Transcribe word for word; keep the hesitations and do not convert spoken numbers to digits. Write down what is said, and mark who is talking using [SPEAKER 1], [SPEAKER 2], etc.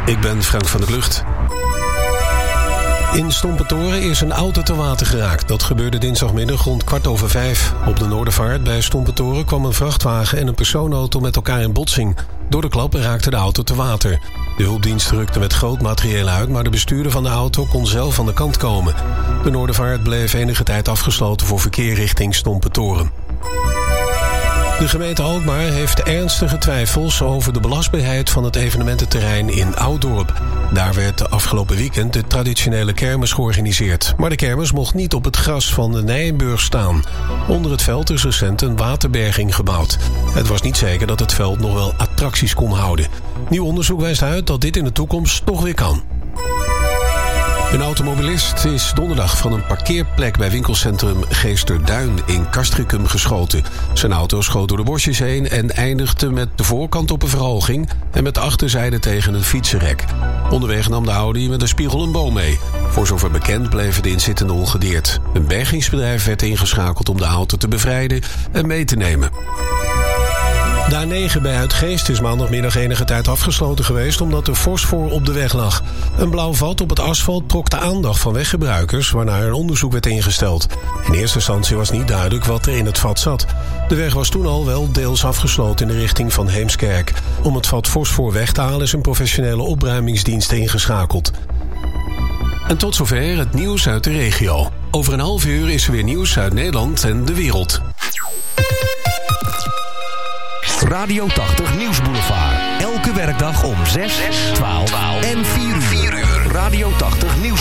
[SPEAKER 1] Ik ben Frank van der Klucht. In Stompetoren is een auto te water geraakt. Dat gebeurde dinsdagmiddag rond kwart over vijf. Op de Noordervaart bij Stompetoren kwam een vrachtwagen en een persoonauto met elkaar in botsing. Door de klap raakte de auto te water. De hulpdienst rukte met groot materieel uit, maar de bestuurder van de auto kon zelf van de kant komen. De Noordervaart bleef enige tijd afgesloten voor verkeer richting Stompetoren. De gemeente Alkmaar heeft ernstige twijfels over de belastbaarheid van het evenemententerrein in Ouddorp. Daar werd de afgelopen weekend de traditionele kermis georganiseerd. Maar de kermis mocht niet op het gras van de Nijenburg staan. Onder het veld is recent een waterberging gebouwd. Het was niet zeker dat het veld nog wel attracties kon houden. Nieuw onderzoek wijst uit dat dit in de toekomst toch weer kan. Een automobilist is donderdag van een parkeerplek bij winkelcentrum Geesterduin in Castricum geschoten. Zijn auto schoot door de bosjes heen en eindigde met de voorkant op een verhoging en met de achterzijde tegen een fietsenrek. Onderweg nam de Audi met een spiegel een boom mee. Voor zover bekend bleven de inzittenden ongedeerd. Een bergingsbedrijf werd ingeschakeld om de auto te bevrijden en mee te nemen. De A negen bij Uitgeest is maandagmiddag enige tijd afgesloten geweest omdat er fosfor op de weg lag. Een blauw vat op het asfalt trok de aandacht van weggebruikers, waarna er een onderzoek werd ingesteld. In eerste instantie was niet duidelijk wat er in het vat zat. De weg was toen al wel deels afgesloten in de richting van Heemskerk. Om het vat fosfor weg te halen is een professionele opruimingsdienst ingeschakeld. En tot zover het nieuws uit de regio. Over een half uur is er weer nieuws uit Nederland en de wereld.
[SPEAKER 2] Radio tachtig Nieuwsboulevard. Elke werkdag om zes, twaalf en vier uur. Radio tachtig Nieuws.